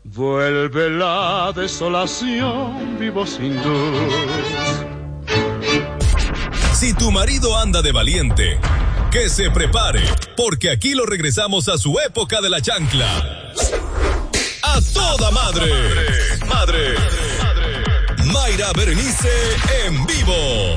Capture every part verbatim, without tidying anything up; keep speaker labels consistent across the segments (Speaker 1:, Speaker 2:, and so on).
Speaker 1: Vuelve la desolación, vivo sin luz.
Speaker 2: Si tu marido anda de valiente, que se prepare, porque aquí lo regresamos a su época de la chancla. ¡A toda madre! ¡Madre! madre. Mayra Berenice en vivo.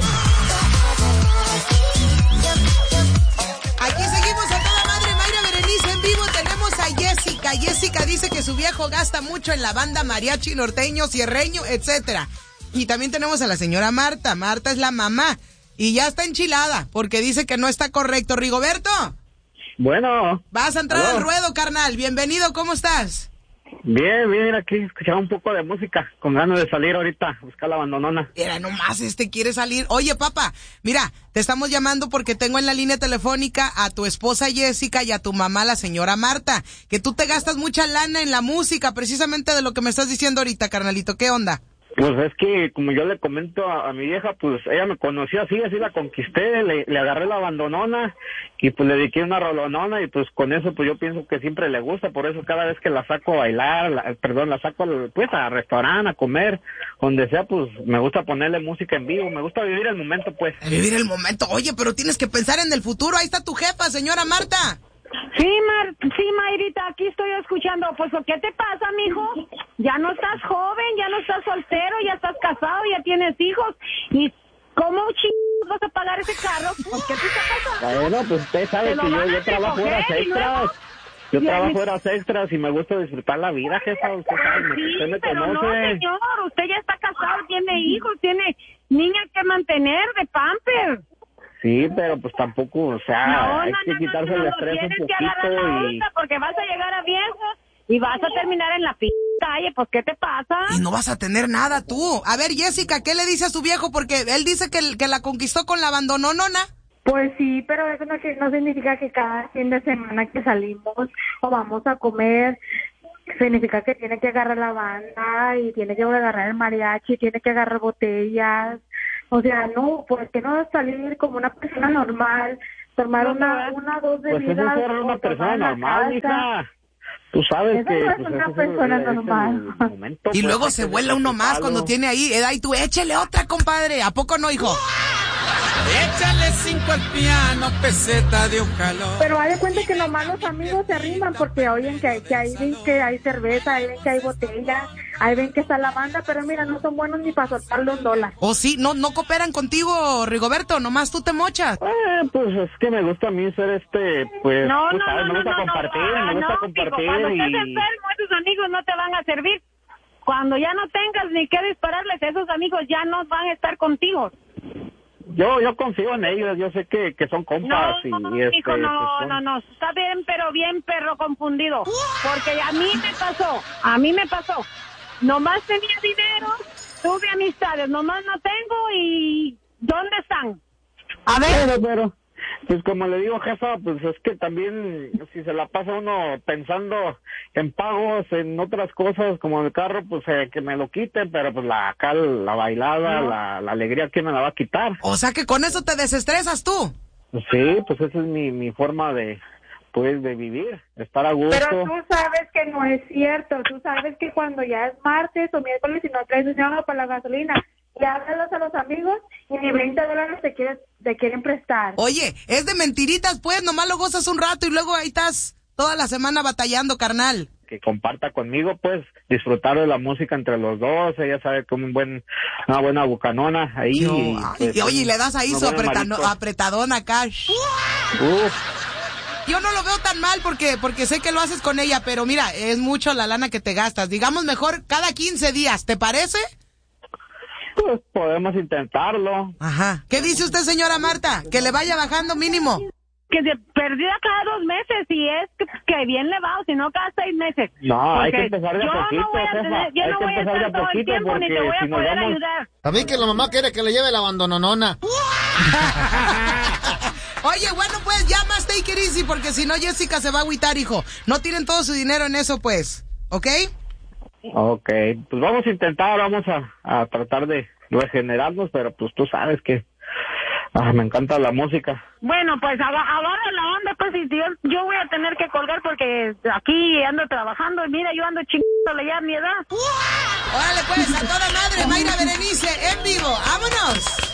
Speaker 3: Aquí seguimos a toda madre, Mayra Berenice en vivo. Tenemos a Jessica. Jessica dice que su viejo gasta mucho en la banda mariachi, norteño, sierreño, etcétera. Y también tenemos a la señora Marta. Marta es la mamá y ya está enchilada porque dice que no está correcto. Rigoberto.
Speaker 4: Bueno.
Speaker 3: Vas a entrar
Speaker 4: ¿Aló?
Speaker 3: al ruedo, carnal. Bienvenido, ¿cómo estás?
Speaker 4: Bien, bien, aquí escuchaba un poco de música, con ganas de salir ahorita a buscar la abandonona.
Speaker 3: Era nomás este quiere salir. Oye, papá, mira, te estamos llamando porque tengo en la línea telefónica a tu esposa Jessica y a tu mamá, la señora Marta, que tú te gastas mucha lana en la música, precisamente de lo que me estás diciendo ahorita, carnalito. ¿Qué onda?
Speaker 4: Pues es que, como yo le comento a, a mi vieja, pues ella me conoció así, así la conquisté, le, le agarré la abandonona y pues le dediqué una rolonona y pues con eso pues yo pienso que siempre le gusta, por eso cada vez que la saco a bailar, la, perdón, la saco pues a restaurante, a comer, donde sea, pues me gusta ponerle música en vivo, me gusta vivir el momento pues.
Speaker 3: Vivir el momento. Oye, pero tienes que pensar en el futuro, ahí está tu jefa, señora Marta.
Speaker 5: Sí, Mar, sí, Mayrita, aquí estoy escuchando. Pues, ¿qué te pasa, mijo? Ya no estás joven, ya no estás soltero, ya estás casado, ya tienes hijos. ¿Y cómo chingados vas a pagar ese carro? ¿Por qué te está pasando?
Speaker 4: Bueno, pues usted sabe que yo, yo trabajo horas extras. Yo trabajo horas extras y me gusta disfrutar la vida, jefa. Usted sabe,
Speaker 5: sí,
Speaker 4: usted me
Speaker 5: pero
Speaker 4: conoce.
Speaker 5: no, señor, usted ya está casado, tiene hijos, tiene niña que mantener de pamper.
Speaker 4: Sí, pero pues tampoco, o sea,
Speaker 5: no,
Speaker 4: hay
Speaker 5: no,
Speaker 4: que
Speaker 5: no,
Speaker 4: quitarse
Speaker 5: no, no,
Speaker 4: el estrés
Speaker 5: no,
Speaker 4: un
Speaker 5: tienes que agarrar la
Speaker 4: poquito y...
Speaker 5: onda porque vas a llegar a viejo y vas a terminar en la p*** calle, pues ¿qué te pasa?
Speaker 3: Y no vas a tener nada tú. A ver, Jessica, ¿qué le dice a su viejo? Porque él dice que, que la conquistó con la abandononona.
Speaker 6: Pues sí, pero eso no, no significa que cada fin de semana que salimos o vamos a comer, significa que tiene que agarrar la banda y tiene que agarrar el mariachi, tiene que agarrar botellas. O sea, no, ¿por qué no salir como una persona normal, tomar una, una, dos
Speaker 4: Pues
Speaker 6: bebidas?
Speaker 4: eso es ser una persona normal, hija. Tú sabes
Speaker 6: Eso
Speaker 4: que...
Speaker 6: no es
Speaker 4: pues,
Speaker 6: una
Speaker 4: ese
Speaker 6: persona
Speaker 4: es el-
Speaker 6: normal.
Speaker 4: es el momento,
Speaker 3: Y
Speaker 4: pues,
Speaker 3: luego
Speaker 4: hay
Speaker 3: se
Speaker 4: que
Speaker 3: vuela uno más
Speaker 4: disfrutarlo.
Speaker 3: cuando tiene ahí. Eh, y tú échale otra, compadre. ¿A poco no, hijo?
Speaker 1: Échale cinco al piano, peseta de un calor.
Speaker 6: Pero haz de cuenta que nomás los amigos se arriman porque oyen que, que ahí ven que hay cerveza, ahí ven que hay botellas, ahí ven que está la banda, pero mira, no son buenos ni para soltar los dólares.
Speaker 3: ¿O sí? ¿No, no cooperan contigo, Rigoberto? Nomás tú te mochas.
Speaker 4: Eh, pues es que me gusta a mí ser este, pues,
Speaker 5: No,
Speaker 4: tú
Speaker 5: no,
Speaker 4: sabes,
Speaker 5: no,
Speaker 4: me gusta
Speaker 5: no, no,
Speaker 4: compartir,
Speaker 5: no,
Speaker 4: me gusta
Speaker 5: no,
Speaker 4: compartir
Speaker 5: pico, cuando estés
Speaker 4: y...
Speaker 5: enfermo, esos amigos no te van a servir. Cuando ya no tengas ni que dispararles, esos amigos ya no van a estar contigo.
Speaker 4: Yo, yo confío en ellos, yo sé que, que son compas
Speaker 5: No,
Speaker 4: y, y este...
Speaker 5: hijo, no,
Speaker 4: pues, son-
Speaker 5: no, no, está bien, pero bien perro confundido. Porque a mí me pasó, a mí me pasó. Nomás tenía dinero, tuve amistades, nomás no tengo y ¿dónde están?
Speaker 4: A ver, pero, pero, pues como le digo, jefa, pues es que también si se la pasa uno pensando en pagos, en otras cosas como el carro, pues eh, que me lo quiten, pero pues la acá la bailada,
Speaker 5: No.
Speaker 4: la, la alegría, ¿quién me la va a quitar?
Speaker 3: O sea que con eso te desestresas tú.
Speaker 4: Pues sí, pues esa es mi, mi forma de, pues, de vivir, estar a gusto.
Speaker 6: Pero tú sabes que no es cierto, tú sabes que cuando ya es martes o miércoles y no traes dinero para la gasolina, le hablas a los amigos y ni veinte dólares te quieren, te quieren prestar.
Speaker 3: Oye, es de mentiritas, pues. Nomás lo gozas un rato y luego ahí estás toda la semana batallando, carnal.
Speaker 4: Que comparta conmigo, pues, disfrutar de la música entre los dos, ella sabe como un buen, una buena bucanona ahí.
Speaker 3: Yo,
Speaker 4: y,
Speaker 3: ay,
Speaker 4: pues,
Speaker 3: y oye, y le das ahí
Speaker 4: unos
Speaker 3: su
Speaker 4: buenos
Speaker 3: apretano-
Speaker 4: mariscos.
Speaker 3: apretadón acá.
Speaker 4: Uf.
Speaker 3: Yo no lo veo tan mal porque, porque sé que lo haces con ella, pero mira, es mucho la lana que te gastas. Digamos mejor cada quince días, ¿te parece?
Speaker 4: Pues podemos intentarlo.
Speaker 3: Ajá. ¿Qué dice usted, señora Marta? Que le vaya bajando mínimo.
Speaker 5: Que se perdida cada dos meses y es que, que bien le va, o si no cada seis meses.
Speaker 4: No, hay que
Speaker 5: Porque
Speaker 4: empezar de a
Speaker 5: yo
Speaker 4: poquito,
Speaker 5: no voy a
Speaker 4: jefa.
Speaker 5: tener- yo
Speaker 4: Hay
Speaker 5: no
Speaker 4: que
Speaker 5: voy a
Speaker 4: empezar de a
Speaker 5: estar todo el
Speaker 4: poquito
Speaker 5: tiempo ni te
Speaker 4: porque
Speaker 5: voy a
Speaker 4: si nos
Speaker 5: poder
Speaker 4: vamos-
Speaker 5: ayudar.
Speaker 7: También que la mamá quiere que le lleve la abandononona.
Speaker 3: Oye, bueno, pues ya más take it easy, porque si no Jessica se va a agüitar, hijo. No tiren todo su dinero en eso, pues. ¿Ok?
Speaker 4: Ok, pues vamos a intentar, vamos a, a tratar de regenerarnos, pero pues tú sabes que Ah, me encanta la música.
Speaker 5: Bueno, pues agarra la onda, pues, y yo, yo voy a tener que colgar porque aquí ando trabajando y mira, yo ando chingándole ya a mi edad.
Speaker 3: ¡Órale, pues, a toda madre, Mayra Berenice, en vivo, ¡vámonos!